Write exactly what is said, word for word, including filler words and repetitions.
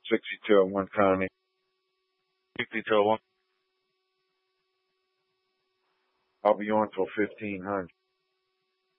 sixty-two oh one Connie. sixty-two oh one. I'll be on till fifteen hundred.